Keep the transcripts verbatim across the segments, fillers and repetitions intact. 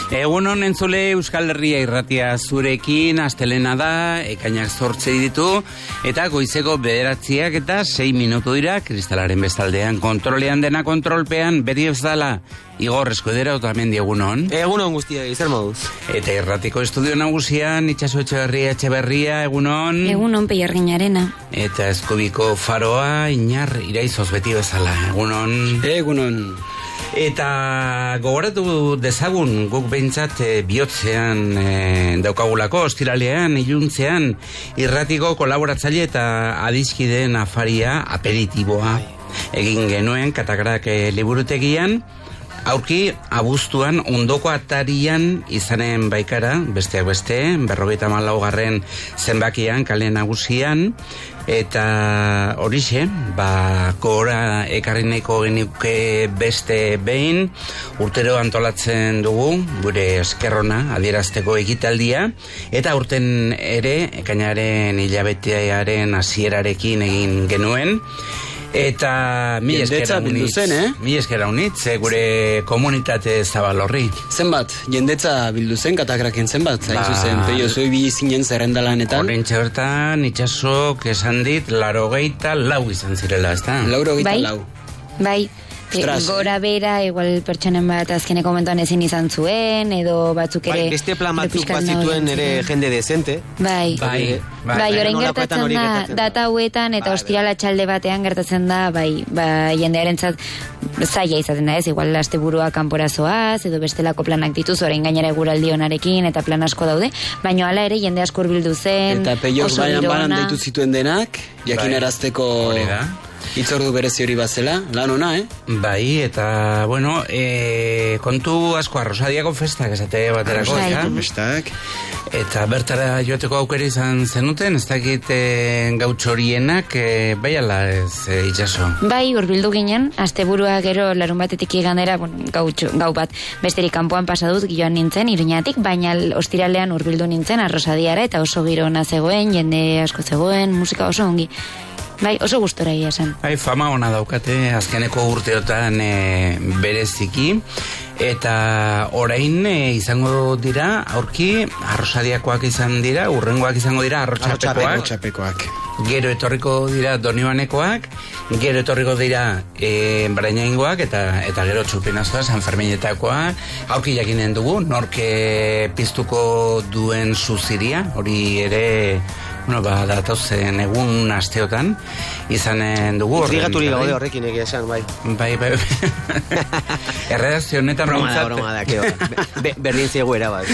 Egunon entzule Euskal Herria irratia zurekin, astelena da, ekainak zortze ditu, eta goizeko bederatziak eta sei minutu dira, kristalaren bestaldean, kontrolean dena kontrolpean, beri bezala, Igor Eskodera otamendi egunon. Egunon guztia, izar moduz. Eta irratiko estudio nagusian, Itxaso Etxeberria, Etxeberria, egunon. Egunon, Peiarginarena. Eta Eskubiko Faroa, Iñar, iraizoz beti bezala, egunon. Egunon. Eta gogoratu dezagun guk behintzat e, bihotzean e, daukagulako, ostiralean, iluntzean, irratiko kolaboratzaile eta adiskideen afaria aperitiboa egin genuen Katagrak e, liburutegian. Aurki, abuztuan, ondoko atarian izanen baikara, besteak beste, berrogeita malaugarren zenbakian, kale nagusian, eta horixe, ba, gora ekarrineko genuke beste behin, urtero antolatzen dugu, gure eskerrona, adierazteko ekitaldia, eta urten ere, ekainaren hilabetearen hasierarekin egin genuen, eta mi eskera unitz, eh? mi eskera unitz, gure komunitate zabal horri. Zenbat, jendetza bildu zen, Katagraken zenbat, hain zuzen, peio zoi bi zinen zerrendalanetan. Horren txertan, Itxasok esan dit, larogeita lau izan zirela, ez da? Laurogeita bai? lau. Bai, Ostras, gora bera, igual pertsonen bat azkeneko momentuan ezin izan zuen, edo batzuk ere... Bai, beste plan batzuk bazituen ere jende dezente. Bai, bai, bai, bai orain gertatzen da, data hauetan, eta ostirala txalde batean gertatzen da, bai, ba, jendearentzat zaila izaten da ez, igual asteburua kanporazoaz, edo bestelako planak dituz, orain gainera eguraldi onarekin, eta plan asko daude, baina hala ere jende asko hurbildu zen, eta peiok oso banan banan girona. deitu zituen denak, jakinarazteko hitzordu berezi hori bazela, lan ona, eh? Bai, eta, bueno, e, kontu asko Arrosadiako festak esate baterako, Arrosadiako eta festak. Eta bertara joateko aukera izan zenuten, ez dakit e, gautxorienak, e, bai ala ez e, Itxaso? Bai, hurbildu ginen, asteburua gero larun batetik igandera, bueno, gautxo, gau bat, besterik kanpoan pasadut joan nintzen, Iruñatik, baina ostiralean hurbildu nintzen Arrosadiara, eta oso giro ona zegoen, jende asko zegoen, musika oso ongi. Bai, oso gustora egia esan. Bai, fama ona daukate, azkeneko urteotan e, bereziki, eta orain e, izango dira, aurki, Arrosadiakoak izan dira, urrengoak izango dira, Arrotxapekoak. Arrotxapekoak. Gero etorriko dira Donioanekoak, gero etorriko dira e, Brainaingoak, eta eta gero Txupinazoa, San Ferminetakoa, aurki jakinen dugu, norke piztuko duen zuziria, hori ere... Bueno, ba, datozen egun asteotan izanen dugu. Intrigaturi gaude horrekin egia esan, bai. Bai, bai, bai. Erredazio honetan broma da, broma da, keo. Be, berdin zegoera, bai.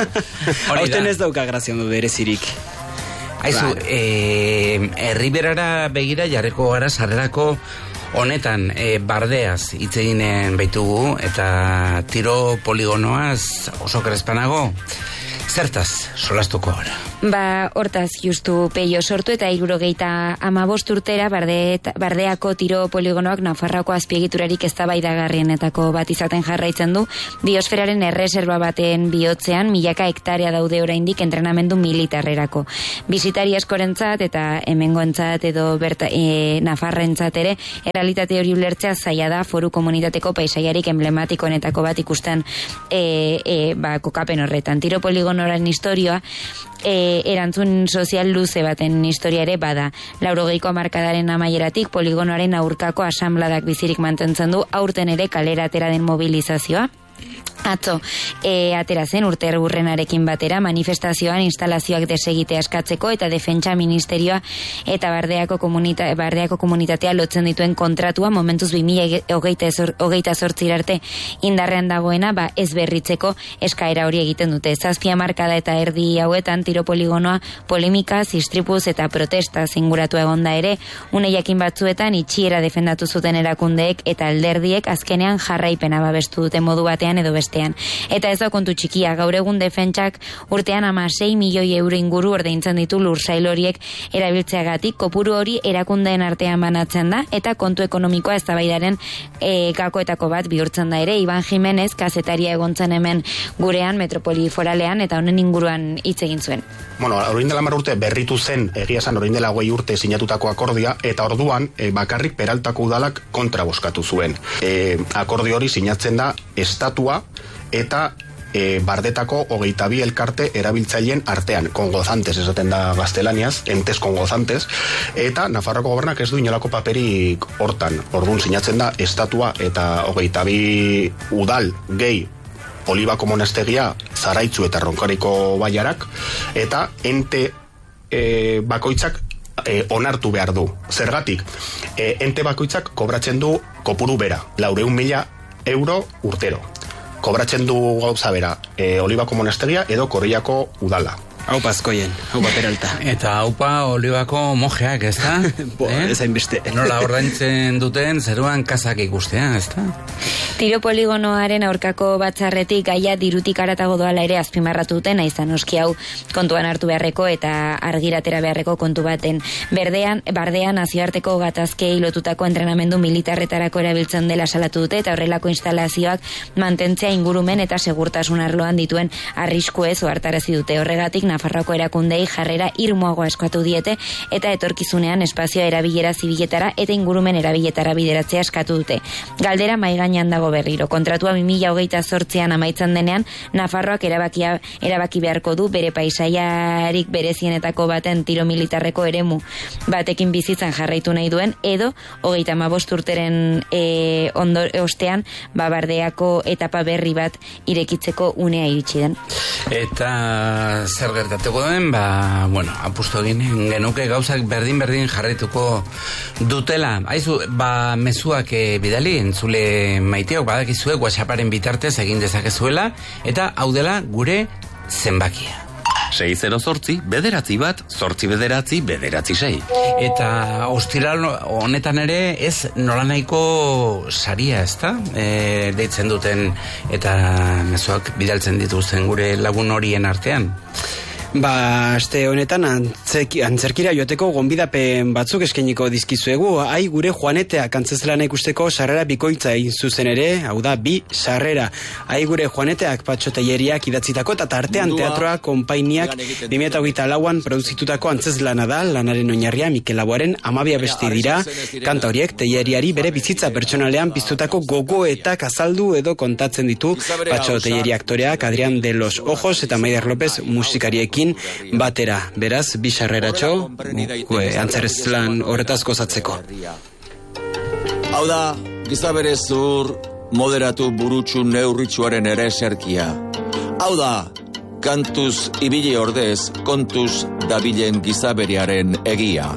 Hauten ez dauka grazia ondo berezirik. Aizu, eh, herriberara begira jarreko gara sarrerako honetan e, bardeaz hitz eginen baitugu, eta tiro poligonoaz oso krespanago. Zertaz, solastuko gara. Ba, hortaz, justu peio sortu eta hirurogeita hamabost urtera barde, bardeako tiro poligonoak Nafarroako azpiegiturarik eztabaidagarrienetako bat izaten jarraitzen du. Biosferaren erreserba baten bihotzean milaka hektarea daude oraindik entrenamendu militarrerako. Bisitari askorentzat eta hemengoentzat edo berta, e, Nafarrentzat ere errealitate hori ulertzea zaila da foru komunitateko paisaiarik emblematikoenetako bat ikusten e, e, ba, kokapen horretan. Tiro poligonoaren historioa E, erantzun sozial luze baten historia ere bada. Laurogeiko hamarkadaren amaieratik poligonoaren aurkako asanbladak bizirik mantentzen du, aurten ere kalera atera den mobilizazioa. Atzo, e, atera zen urte erburrenarekin batera manifestazioan instalazioak desegite askatzeko eta defentsa ministerioa eta bardeako, komunita, bardeako komunitatea lotzen dituen kontratua momentuz bi mila hogeita zortzi arte indarrean dagoena ba ez berritzeko eskaera hori egiten dute. Zazpi hamarkada eta erdi hauetan tiro poligonoa polemika, istripuz eta protesta zinguratu egonda ere, une jakin batzuetan itxiera defendatu zuten erakundeek eta alderdiek azkenean jarraipena babestu dute modu batean edo bestean. Eta ez da kontu txikia, gaur egun defentsak urtean hamasei milioi euro inguru ordaintzen ditu lursail horiek erabiltzeagatik, kopuru hori erakundeen artean banatzen da, eta kontu ekonomikoa eztabaidaren e, gakoetako bat bihurtzen da ere. Iban Jimenez, kazetaria egontzen hemen gurean, metropoli foralean, eta honen inguruan hitz egin zuen. Bueno, orain dela hamar urte berritu zen, egia esan orain dela hogei urte sinatutako akordia, eta orduan e, bakarrik Peraltako udalak kontra bozkatu zuen. E, akordio hori sinatzen da estatua eta e, bardetako hogeita bi elkarte erabiltzaileen artean, kongozantes esaten da gaztelaniaz, entes kongozantes, eta Nafarroko gobernak ez du inolako paperik hortan. Orduan sinatzen da estatua eta hogeita bi udal gehi Olibako monastegia, Zaraitzu eta Ronkariko baiarak, eta ente e, bakoitzak e, onartu behar du. Zergatik, e, ente bakoitzak kobratzen du kopuru bera, laureun mila euro urtero. Kobratzen du gauza bera, e, Olibako monastegia edo Korriako udala. Haupa azkoien, haupa peralta. Eta haupa Olibako mojeak, ez da? Bo, eh? Ez hainbeste. Nola ordaintzen duten zeruan kazak ikustea, ez da? Tiro poligonoaren aurkako batzarretik gaia dirutik aratago doala ere azpimarratu duten, izan oski hau kontuan hartu beharreko eta argiratera beharreko kontu baten. Berdean, bardean nazioarteko gatazkei lotutako entrenamendu militarretarako erabiltzen dela salatu dute eta horrelako instalazioak mantentzea ingurumen eta segurtasun arloan dituen arriskuez ohartarazi dute. Horregatik Nafarroako erakundei jarrera irmoagoa eskatu diete eta etorkizunean espazioa erabilera zibiletara eta ingurumen erabiletara bideratzea eskatu dute. Galdera mahai gainean dago berriro. Kontratua bi mila hogeita zortzian amaitzen denean, Nafarroak erabakia, erabaki beharko du bere paisaiarik berezienetako baten tiro militarreko eremu batekin bizitzan jarraitu nahi duen, edo hogeita hamabost urteren e, ondo, ostean babardeako etapa berri bat irekitzeko unea iritsi den. Eta zer gertatuko den, ba, bueno, apustu egin genuke gauzak berdin-berdin jarraituko dutela. Aizu, ba, mezuak e, bidali, entzule maiteok, badakizue, WhatsApparen bitartez egin dezakezuela, eta hau dela gure zenbakia. sei zero zortzi, bederatzi bat, zortzi bederatzi, bederatzi sei. Eta ostiral honetan ere ez nolanahiko saria, ez da? E, deitzen duten eta mezuak bidaltzen dituzten gure lagun horien artean. Ba, aste honetan antzeki, antzerkira joateko gonbidapen batzuk eskainiko dizkizuegu. Ai, gure Juaneteak antzezlana ikusteko sarrera bikoitza egin zuzen ere, hau da, bi sarrera. Ai, gure Juaneteak Patxo Telleriak idatzitako eta tartean teatroa konpainiak bi mila hogeita lauan produzitutako antzezlana da, lanaren oinarria Mikel Laboaren amabia besti dira, kanta horiek Telleriari bere bizitza pertsonalean piztutako gogoetak azaldu edo kontatzen ditu Patxo Telleri aktoreak, Adrián de los Ojos eta Maider López musikariekin batera. Beraz, bi sarreratxo antzerezlan horretaz gozatzeko. Hau da, gizabere zur moderatu burutsu neurritsuaren ere eserkia. Hau da, kantuz ibili ordez, kontuz dabilen gizaberiaren egia.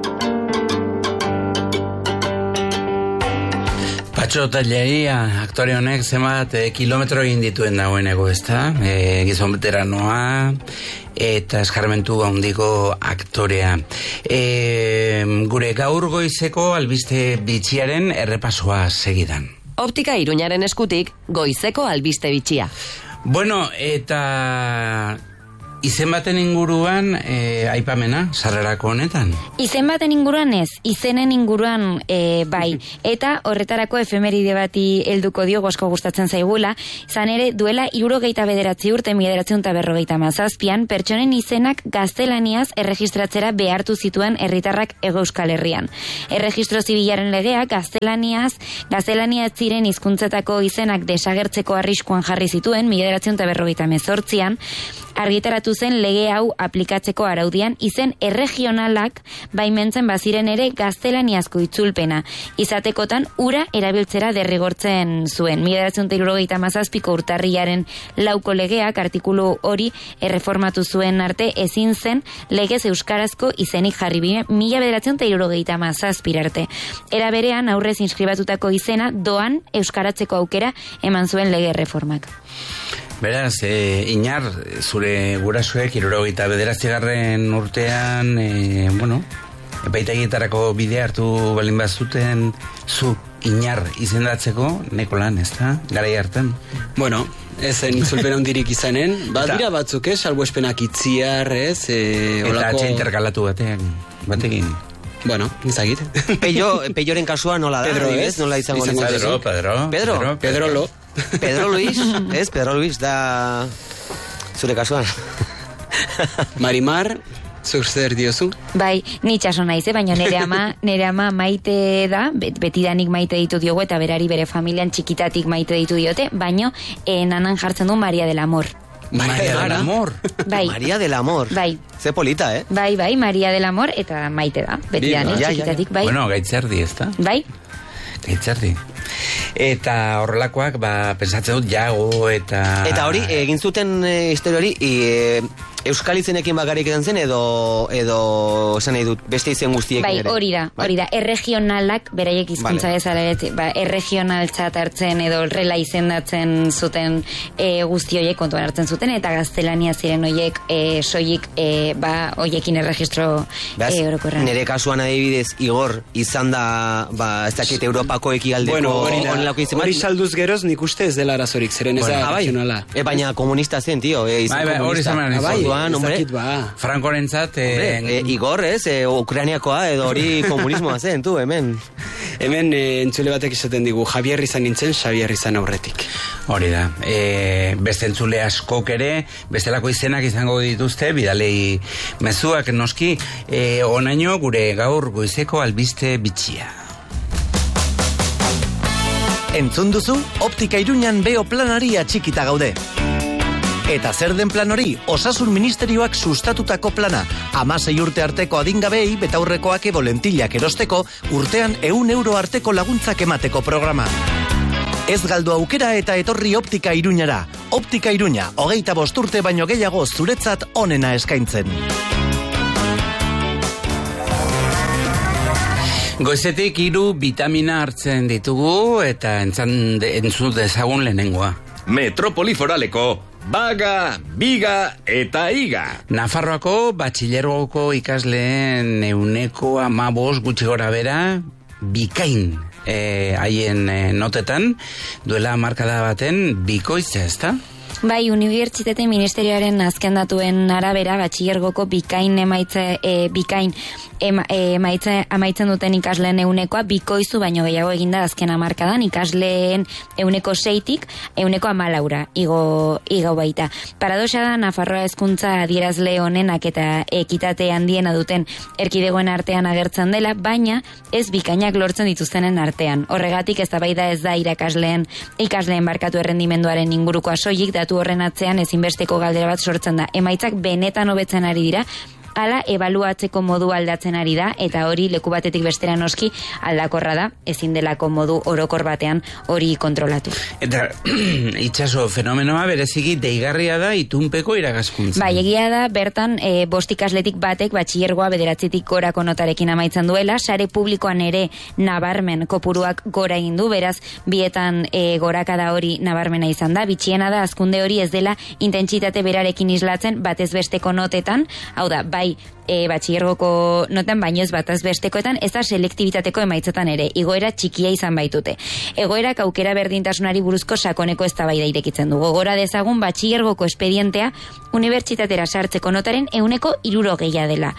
Patxo Telleri, aktore honek zenbat e, kilometro egin dituen dagoeneko, ezta? E, gizon veteranoa eta eskarmentu handiko aktorea. E, gure gaur goizeko albiste bitxiaren errepasoa segidan. Optika Iruñaren eskutik, goizeko albiste bitxia. Bueno, eta izen baten inguruan e, aipamena, sarrerako honetan? Izen baten inguruan ez, izenen inguruan e, bai, eta horretarako efemeride bati helduko dio gosko gustatzen zaigula, izan ere duela hirurogeita bederatzi urte, mila bederatziehun eta berrogeita hamazazpian, pertsonen izenak gaztelaniaz erregistratzera behartu zituen herritarrak Hego Euskal Herrian. Erregistro zibilaren legea gaztelaniaz, gaztelania ez ziren hizkuntzetako izenak desagertzeko arriskuan jarri zituen, mila bederatziehun eta berrogeita hemezortzian, argitaratu zen lege hau aplikatzeko araudian izen erregionalak baimentzen baziren ere gaztelaniazko itzulpena. Izatekotan ura erabiltzera derrigortzen zuen. Mila bederatziehun eta hirurogeita hamazazpiko urtarrilaren lauko legeak artikulu hori erreformatu zuen arte ezin zen legez euskarazko izenik jarri mila bederatziehun eta hirurogeita hamazazpira arte. Era berean aurrez inskribatutako izena doan euskaratzeko aukera eman zuen lege erreformak. Beraz, e, Inar, zure gurasoek hirurogeita bederatzigarren urtean, e, bueno, epaitegitarako bidea hartu balin bazuten, zu Inar izendatzeko neko lan, ez da? Garai hartan. Bueno, ezen itzulpen handirik izanen, badira batzuk, ez, salbuespenak itziar, ez, e, eta olako... atxe interkalatu batean, batekin. Bueno, nizagit. Peio, Peioren kasua nola da? Pedro, ez? Nola izango Izango Pedro, Pedro, Pedro. Pedro, Pedro Lo. Pedro Luis, ez? Pedro Luis da zure kasuan. Marimar, Zur zer diozu? Bai, ni itxaso naiz, eh? Baina nire ama, nire ama maite da, bet, betidanik maite ditu diogu eta berari bere familian txikitatik maite ditu diote, baino eh, nanan jartzen du Maria del Amor. Maria del Amor. Bai. Maria del Amor. Bai. Ze polita, eh? Bai, bai, Maria del Amor eta maite da, betidanik Ja, ja, ja. txikitatik, bai. Bueno, gaitzerdi, ez da? Bai. Gaitzerdi. Eta horrelakoak, ba, pensatzen dut jago eta... Eta hori, egin zuten e, historia hori, e, Euskal izenekin bakarrik edan zen, edo, edo esan nahi dut, beste izen guztiekin Bai, ere. hori da, hori da. Erregionalak, beraiek hizkuntza Vale. bezala, ere, ba, erregionaltzat hartzen edo horrela izendatzen zuten e, guzti horiek kontuan hartzen zuten, eta gaztelania ziren horiek e, soilik e, ba, horiekin erregistro Beaz, e, orokorrean. nire kasuan adibidez, Igor, izan da, ba, ez dakit Europako ekialdeko Bueno, hori da. onelako izen bat. Hori salduz geroz nik uste ez dela arazorik, zeren ez Bueno, da Ah, bai. regionala. E, baina komunista zen, tio. E, izan Bai, bai, hori komunista. izan behar Ah, bai, nizun. orduan, ez hombre, dakit ba. Frankorentzat... hombre, Eh, e, Igor, ez, e, Ukrainiakoa, edo hori komunismoa zen, tu, hemen. Hemen e, entzule batek esaten digu, Javier izan nintzen, Xavier izan aurretik. Hori da, e, beste entzule askok ere, bestelako izenak izango dituzte, bidalei mezuak noski, e, onaino gure gaur goizeko albiste bitxia. Entzun duzu, Optika Iruñan beo planari atxikita gaude. Eta zer den plan hori, Osasun Ministerioak sustatutako plana. Hamasei urte arteko adingabei betaurrekoak edo lentillak erosteko, urtean ehun euro arteko laguntzak emateko programa. Ez galdu aukera eta etorri Optika Iruñara. Optika Iruña, hogeita bost urte baino gehiago zuretzat onena eskaintzen. Goizetik hiru vitamina hartzen ditugu eta entzan entzun dezagun lehenengoa. Metropoli foraleko, baga, biga eta iga. Nafarroako batxilergoko ikasleen euneko amabos gutxi gora bera, bikain eh, haien eh, notetan, duela markada baten bikoitza, ezta? Bai, Unibertsitate Ministerioaren azken datuen arabera, batxilergoko bikain emaitze, e, bikain ema, e, emaitze, amaitzen duten ikasleen eunekoa bikoizu baino gehiago eginda azken hamarkadan, ikasleen euneko seitik euneko amalaura igo, igo baita. Paradoxa da, Nafarroa hezkuntza adierazle honenak eta ekitate handiena duten erkidegoen artean agertzen dela, baina ez bikainak lortzen dituztenen artean. Horregatik eztabaida ez da irakasleen ikasleen barkatu errendimenduaren ingurukoa soilik, datu horren atzean ezinbesteko galdera bat sortzen da. Emaitzak benetan hobetzen ari dira, ala ebaluatzeko modu aldatzen ari da, eta hori leku batetik bestera noski aldakorra da, ezin delako modu orokor batean hori kontrolatu. Eta itxaso fenomenoa bereziki deigarria da itunpeko irakaskuntza. Bai, egia da, bertan e, bost ikasletik batek batxilergoa bederatzitik gorako notarekin amaitzen duela, sare publikoan ere nabarmen kopuruak gora egin du, beraz bietan e, gorakada hori nabarmena izan da, bitxiena da azkunde hori ez dela intentsitate berarekin islatzen batez besteko notetan, hau da, bai e, batxilergoko notan, baino ez bataz bestekoetan, ez da selektibitateko emaitzetan ere, igoera txikia izan baitute. Egoerak aukera berdintasunari buruzko sakoneko eztabaida irekitzen du. Gogora dezagun batxilergoko espedientea unibertsitatera sartzeko notaren euneko hirurogeia dela.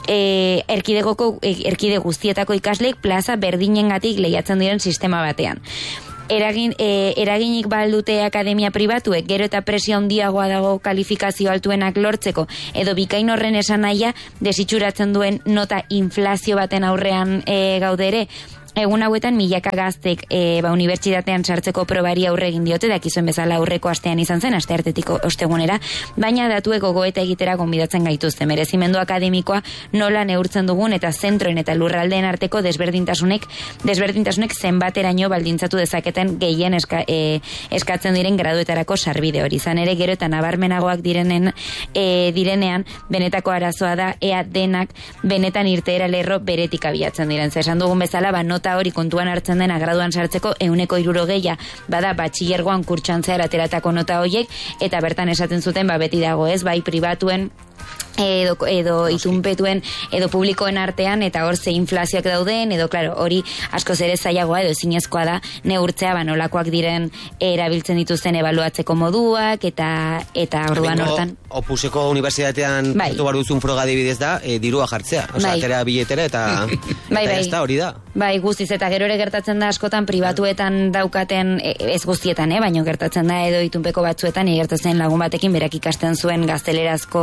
E, erkidegoko, e, erkide guztietako ikasleek plaza berdinengatik lehiatzen diren sistema batean. Eragin, e, eraginik baldute akademia pribatuek, gero eta presio handiagoa dago kalifikazio altuenak lortzeko, edo bikain horren esan nahia desitxuratzen duen nota inflazio baten aurrean e, gaudere. Egun hauetan milaka gaztek e, ba, unibertsitatean sartzeko probari aurre egin diote, dakizuen bezala aurreko astean izan zen, aste hartetik ostegunera, baina datuek gogoeta egitera gonbidatzen gaituzte. Merezimendu akademikoa nola neurtzen dugun eta zentroen eta lurraldeen arteko desberdintasunek desberdintasunek zenbateraino baldintzatu dezaketen gehien eska, e, eskatzen diren graduetarako sarbide hori. Izan ere gero eta nabarmenagoak direnen e, direnean benetako arazoa da ea denak benetan irteera lerro beretik abiatzen diren. Zer esan dugun bezala, ba, nota hori kontuan hartzen dena graduan sartzeko euneko hirurogeia bada batxilergoan kurtsan zehar ateratako nota horiek, eta bertan esaten zuten ba beti dago ez, bai pribatuen edo, edo itunpetuen edo publikoen artean, eta hor ze inflazioak dauden, edo claro, hori askoz ere zailagoa edo ezinezkoa da neurtzea ba nolakoak diren erabiltzen dituzten ebaluatzeko moduak, eta eta orduan hortan Opuseko unibertsitatean bai. hartu bar duzun froga adibidez da, e, dirua jartzea. Osea, Bai. atera biletera eta, Bai, eta bai. ez da hori da. Bai, guztiz, eta gero ere gertatzen da askotan pribatuetan daukaten, e, ez guztietan, eh, baino gertatzen da edo itunpeko batzuetan, gertatzen lagun batekin berak ikasten zuen gaztelerazko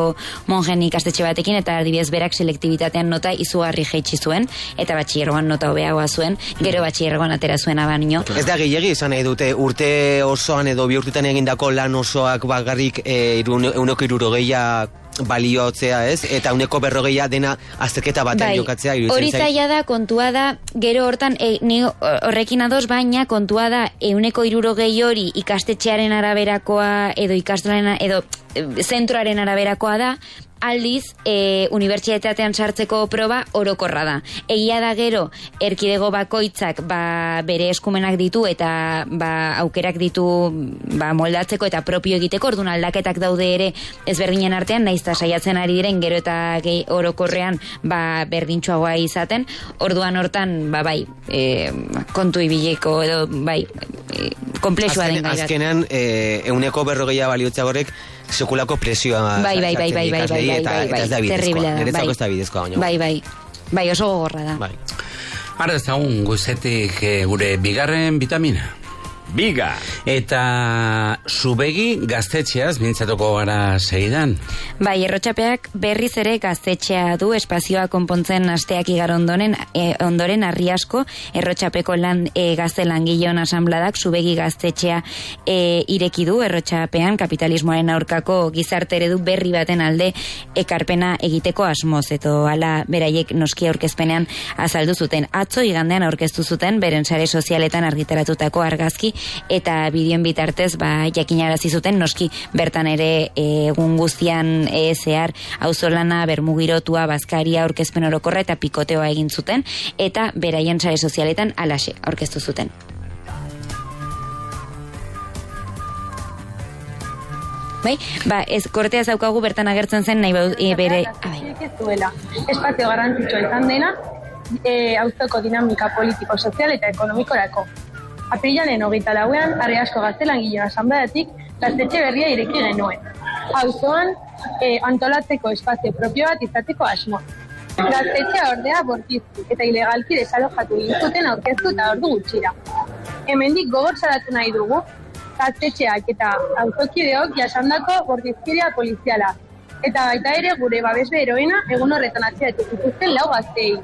monjen ikastetxe batekin, eta adibidez berak selektibitatean nota izugarri jaitsi zuen, eta batxillergoan nota hobeagoa zuen, gero batxillergoan atera zuen abaino. Ez da gehiagi izan nahi dute, urte osoan edo bi urtetan egindako lan osoak bagarrik e, euneko irurogeia baliotzea, ez? Eta uneko berrogeia dena azterketa batean bai, jokatzea. Hori zaila da, kontua da, gero hortan, e, ni horrekin ados, baina kontua da, euneko irurogei hori ikastetxearen araberakoa, edo ikastolaren, edo e, zentroaren araberakoa da, aldiz, e, unibertsitatean sartzeko proba orokorra da. Egia da gero, erkidego bakoitzak ba, bere eskumenak ditu eta ba, aukerak ditu ba, moldatzeko eta propio egiteko, orduan aldaketak daude ere ezberdinen artean, naizta saiatzen ari diren gero eta gehi orokorrean ba, berdintxoagoa izaten, orduan hortan, ba, bai, e, kontu ibileko edo, bai, e, komplexua den gairat. Azkenean, e, euneko berrogeia baliotzea horrek sekulako presioa bai, bai, bai, bai, bai, bai, bai, bai, bai, ez da bidezkoa. Niretzako ez da bidezkoa, baina. Bai, bai, bai, oso gogorra da. Bai. Ara ezagun guzetik e, gure bigarren vitamina. Biga. Eta zubegi gaztetxeaz mintzatuko gara segidan. Bai, errotxapeak berriz ere gaztetxea du espazioa konpontzen asteak igar ondoren, e, ondoren arri asko, errotxapeko lan, e, gazte langileon asambladak zubegi gaztetxea e, ireki du errotxapean kapitalismoaren aurkako gizarte eredu berri baten alde ekarpena egiteko asmoz, eto ala beraiek noski aurkezpenean azaldu zuten. Atzo igandean aurkeztu zuten beren sare sozialetan argitaratutako argazki eta bideon bitartez ba, jakinarazi zuten noski bertan ere egun guztian e, zehar auzolana, bermugirotua, bazkaria, aurkezpen orokorra eta pikoteoa egin zuten eta beraien sare sozialetan alaxe aurkeztu zuten. Bai, ba, ez kortea zaukagu bertan agertzen zen nahi bau, e, bere... Zuela, espazio garrantzitsua izan dena e, auzoko dinamika politiko, sozial eta ekonomikorako. Apirilaren hogeita lauean, arre asko gaztelan gilean asambleatik, gaztetxe berria ireki genuen. Auzoan, e, antolatzeko espazio propio bat izateko asmoa. Gaztetxea ordea bortiztu eta ilegalki desalojatu gintzuten aurkeztu eta ordu gutxira. Hemendik gogor salatu nahi dugu, gaztetxeak eta auzokideok jasandako bortizkeria poliziala. Eta baita ere gure babes beroena egun horretan atxeatu zituzten lau gaztei.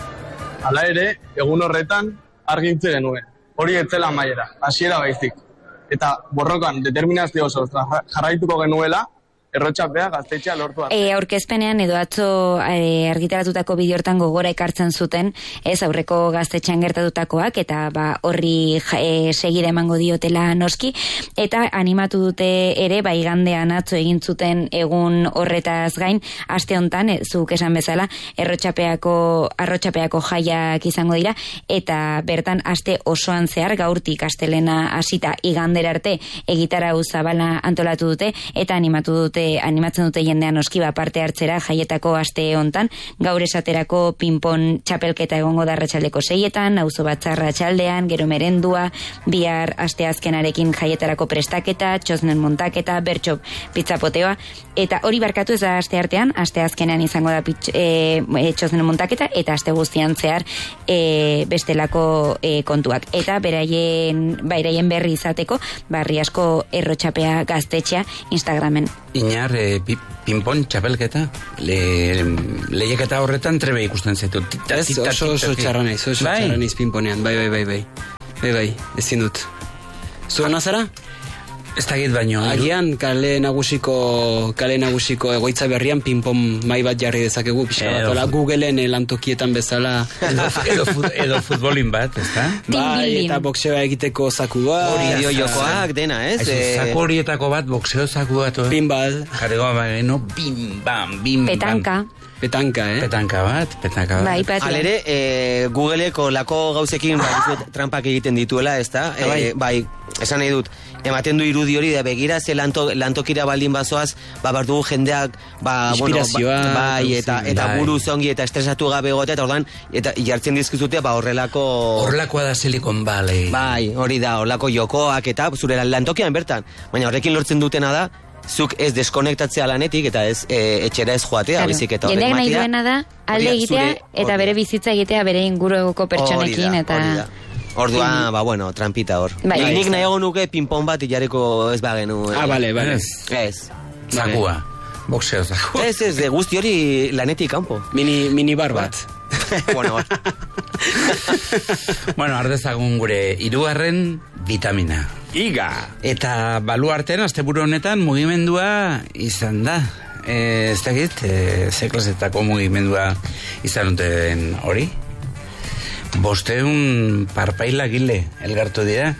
Hala ere, egun horretan argintze genuen. Hori etzela amaiera, hasiera baizik. Eta borrokan determinazio oso jarraituko genuela, errotxapea gaztetxea lortu arte. E, aurkezpenean edo atzo e, argitaratutako bideo hortan gogora ekartzen zuten, ez aurreko gaztetxean gertatutakoak, eta ba, horri e, segida emango diotela noski, eta animatu dute ere, ba, igandean atzo egin zuten egun horretaz gain, aste hontan, e, zuk esan bezala, errotxapeako, arrotxapeako jaiak izango dira, eta bertan aste osoan zehar, gaurtik astelena hasita igandera arte egitarau zabala antolatu dute, eta animatu dute animatzen dute jendean oskiba parte hartzera jaietako aste hontan, gaur esaterako pinpon txapelketa egongo da arratsaldeko seietan, auzo batzarra arratsaldean, gero merendua, bihar aste azkenarekin jaietarako prestaketa, txosnen montaketa, bertso pizzapoteoa, eta hori barkatu ez da aste artean, aste azkenean izango da pitz, e, e, txosnen montaketa, eta aste guztian zehar e, bestelako e, kontuak. Eta beraien, beraien berri izateko, barri asko errotxapea gaztetxea Instagramen. Inar, e, pinpon txapelketa, le, lehiaketa horretan trebe ikusten zaitu. Ez, oso oso txarraneiz, oso txarraneiz pinponean, bai, bai, bai, bai, bai, bai, ezin dut. Zuen azara? Ez dakit baino. Agian kale nagusiko, kale nagusiko egoitza berrian pinpon mai bat jarri dezakegu, pixka bat, ola Googleen lantokietan bezala. Edo, edo, fut, edo futbolin bat, ez da? Bai, eta boxeoa egiteko zaku bat. Hori jokoak dena, ez? Zaku horietako bat, boxeo zaku bat. Pinball. Jarrego, no, bim, bam, bim, bam. Petanka. Petanka, eh? Petanka bat, petanka bat. Bai, patria. Alere, e, Googleeko lako gauzekin bai, trampak egiten dituela, ez da? E, bai. bai, esan nahi dut, ematen du irudi hori da begira, ze lanto, lantokira baldin bazoaz, ba, bardugu jendeak, ba, inspirazioa, bueno, ba, bai, eta, eta bai. buru zongi eta estresatu gabe gote, eta ordan, eta jartzen dizkizute, ba, horrelako... Horrelakoa da Silicon Valley. Bai, hori da, horrelako jokoak eta zure lantokian bertan. Baina horrekin lortzen dutena da, zuk ez deskonektatzea lanetik eta ez e, etxera ez joatea, claro. Bizik eta horrek matia. Jendeak nahi duena da, alde egitea zure, eta bere bizitza egitea bere inguruko pertsonekin da, eta... Orduan, ba, bueno, trampita hor. Bai, bai, nik nahiago nuke pinpon bat ilareko ez bagenu. Ah, bale, bale. Ez. Zakua. boxeo dago. Ez, ez, de guzti hori lanetik kanpo. Mini, mini bar bat. Bueno, bar. Bueno, ardezagun gure hirugarren vitamina. Iga! Eta baluartean, asteburu honetan, mugimendua izan da. E, ez dakit, e, ze klasetako mugimendua izan duten hori. Bosteun parpailagile elgartu dira.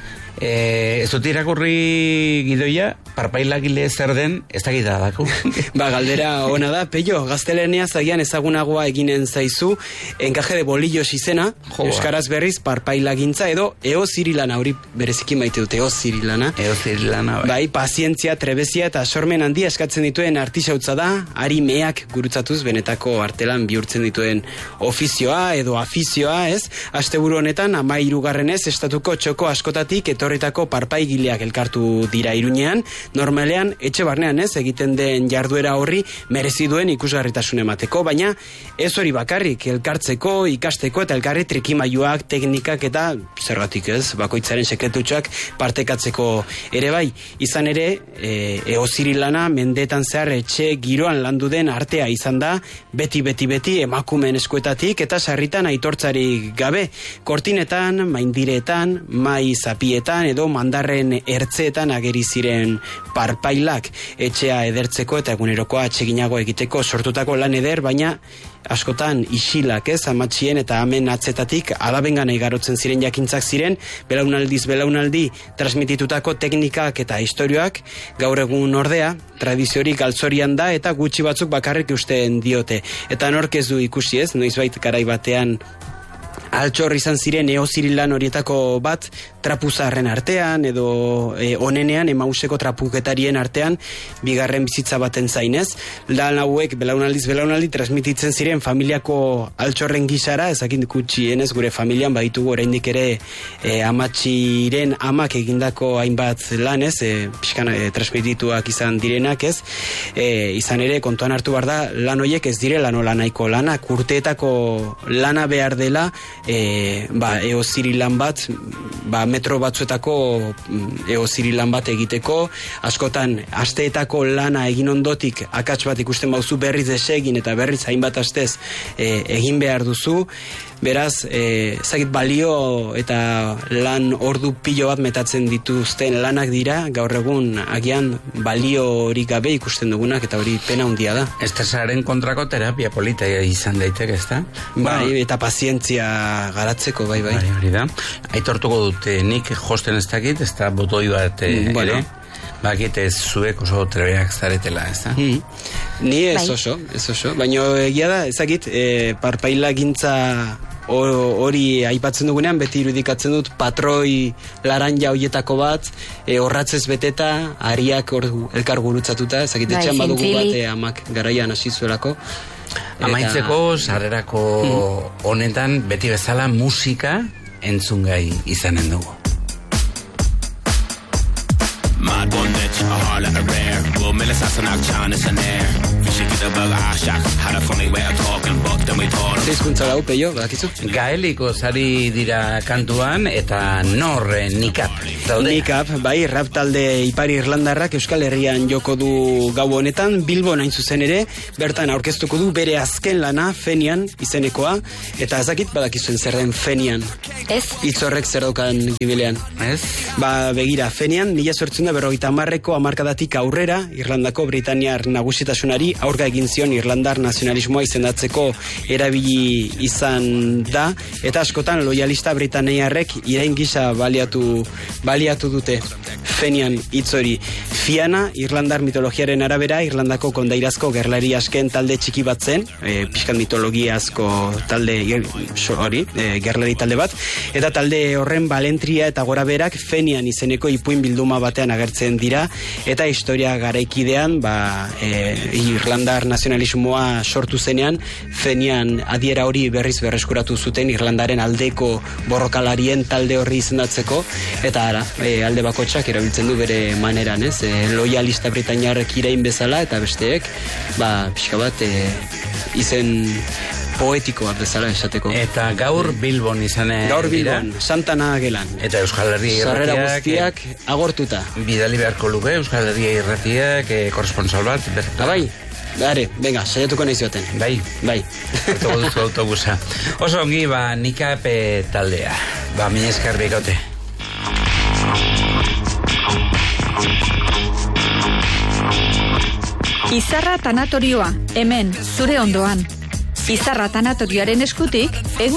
E, ez dut irakurri gidoia, parpailagile zer den, ez dakit da dako. Ba, galdera ona da, Peio, gaztelania zagian ezagunagoa eginen zaizu, enkaje de bolillos izena, Jo, euskaraz berriz parpailagintza edo eozirilana, hori bereziki maite dute, eozirilana. Eozirilana, bai. Bai, pazientzia, trebezia eta sormen handia eskatzen dituen artisautza da, ari meak gurutzatuz benetako artelan bihurtzen dituen ofizioa edo afizioa, ez? Asteburu honetan, ama hirugarrenez estatuko txoko askotatik etorritako parpaigileak elkartu dira Iruñean, normalean etxe barnean ez egiten den jarduera horri merezi duen ikusgarritasun emateko, baina ez hori bakarrik, elkartzeko, ikasteko eta elkarri trikimailuak, teknikak eta zergatik ez, bakoitzaren sekretutxoak partekatzeko ere bai. Izan ere, e, eozirilana mendeetan zehar etxe giroan landu den artea izan da, beti beti beti emakumeen eskuetatik eta sarritan aitortzarik gabe, kortinetan, maindiretan, mai zapietan edo mandarren ertzeetan ageri ziren parpailak, etxea edertzeko eta egunerokoa atseginago egiteko sortutako lan eder, baina askotan isilak ez, amatxien eta amen atzetatik alabengana igarotzen ziren jakintzak ziren, belaunaldiz belaunaldi transmititutako teknikak eta historioak, gaur egun ordea, tradiziorik galtzorian da eta gutxi batzuk bakarrik usten diote. Eta nork ez du ikusi ez, noizbait garai batean altxor izan ziren eozirilan horietako bat trapuzarren artean edo e, onenean emauseko trapuketarien artean bigarren bizitza baten zainez. Lan hauek belaunaldiz belaunaldi transmititzen ziren familiako altxorren gisara, ezakin kutsienez gure familian baitugu oraindik ere e, amatxiren amak egindako hainbat lanez, e, pixkan e, transmitituak izan direnak ez, e, izan ere kontuan hartu behar da lan horiek ez direla nola nahiko lanak, urteetako lana behar dela E, ba, eozirilan bat, ba, metro batzuetako eozirilan bat egiteko, askotan asteetako lana egin ondotik akats bat ikusten bauzu berriz desegin eta berriz hainbat astez e, egin behar duzu, beraz e, zagit balio eta lan ordu pilo bat metatzen dituzten lanak dira, gaur egun agian balio hori gabe ikusten dugunak eta hori pena handia da. Estresaren kontrako terapia polita izan daiteke, ez da? Bai, bueno, eta pazientzia garatzeko, bai, bai. Bai, hori da. Aitortuko dute nik josten ez dakit, ez da botoi bat mm, bueno. ere. Bakit ez zuek oso trebeak zaretela, ez da? Mm. Ni ez bai. oso, ez oso. Baina egia da, ezakit, e, parpaila gintza hori aipatzen dugunean, beti irudikatzen dut patroi laranja hoietako bat, e, horratzez beteta, ariak or, elkar gurutzatuta, ezakit, bai, etxean badugu bat, e, amak garaian hasi zuelako. Amaitzeko, sarrerako honetan, beti bezala musika entzungai izanen dugu. Mad one bitch, a harlot, a rare. Will Millis has an action, it's an air. Fishy get a bug, a shack. Had a funny way of talking, but then we told him. Zeizkuntza lau, Peio, badakizu? Gaeliko zari dira kantuan, eta nor nikap. Daude? Nikap, bai, rap talde Ipar Irlandarrak Euskal Herrian joko du gau honetan, Bilbon hain zuzen ere, bertan aurkeztuko du bere azken lana, Fenian, izenekoa, eta ezakit badakizuen zer den Fenian. Ez? Itzorrek zer daukan gibilean. Ez? Ba, begira, Fenian, mila sortzen da berrogeita hamarreko hamarkadatik aurrera, Irlandako Britaniar nagusitasunari aurka egin zion Irlandar nazionalismoa izendatzeko erabili izan da, eta askotan loialista Britaniarrek irain gisa baliatu, baliatu dute Fenian hitz hori. Fiana, Irlandar mitologiaren arabera, Irlandako kondairazko gerlari asken talde txiki bat zen, e, pixkan mitologiazko talde hori, e, gerlari talde bat, eta talde horren balentria eta gora berak Fenian izeneko ipuin bilduma batean agertzen dira, eta historia garaikidean, ba, e, Irlandar nazionalismoa sortu zenean, Fenian adiera hori berriz berreskuratu zuten Irlandaren aldeko borrokalarien talde horri izendatzeko, eta ara, e, alde bakotxak erabiltzen du bere maneran, ez? E, loialista Britaniarrek irain bezala, eta besteek, ba, pixka bat, e, izen poetikoa bezala esateko. Eta gaur Bilbon izane gaur Bilbon, dira? Santana gelan. Eta Euskal Herri Sarrera guztiak agortuta. Bidali beharko luke Euskal Herri irratiak, e, korresponsal bat. Bai, Are, venga, saiatuko nahi zioten. Bai. Bai. Hartuko duzu autobusa. Oso ongi, ba, nikape taldea. Ba, mi esker bikote. Izarra tanatorioa, hemen, zure ondoan. Izarra tanatorioaren eskutik, egun